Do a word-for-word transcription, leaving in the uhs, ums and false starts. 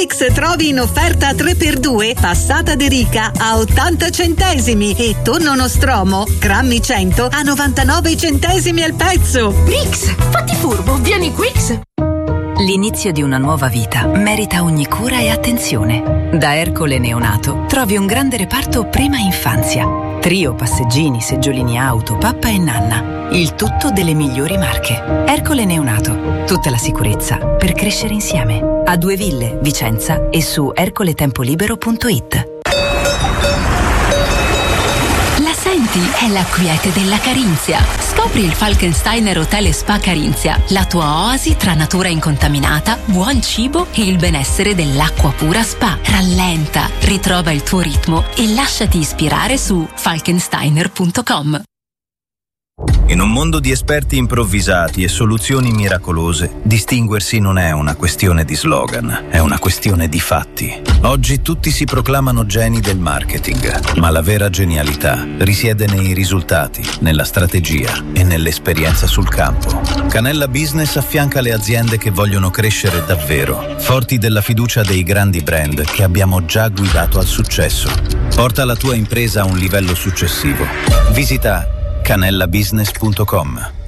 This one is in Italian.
Rix trovi in offerta tre per due passata de rica a ottanta centesimi e tonno nostromo grammi cento a novantanove centesimi al pezzo. Rix, fatti furbo, vieni Quix. L'inizio di una nuova vita merita ogni cura e attenzione. Da Ercole Neonato trovi un grande reparto prima infanzia. Trio, passeggini, seggiolini auto, pappa e nanna. Il tutto delle migliori marche. Ercole Neonato. Tutta la sicurezza per crescere insieme. A Due Ville, Vicenza e su ercoletempolibero punto it. La senti? È la quiete della Carinzia. Scopri il Falkensteiner Hotel e Spa Carinzia, la tua oasi tra natura incontaminata, buon cibo e il benessere dell'acqua pura spa. Rallenta, ritrova il tuo ritmo e lasciati ispirare su falkensteiner punto com. In un mondo di esperti improvvisati e soluzioni miracolose, distinguersi non è una questione di slogan, è una questione di fatti. Oggi tutti si proclamano geni del marketing, ma la vera genialità risiede nei risultati, nella strategia e nell'esperienza sul campo. Canella Business affianca le aziende che vogliono crescere davvero, forti della fiducia dei grandi brand che abbiamo già guidato al successo. Porta la tua impresa a un livello successivo. Visita canella business punto com.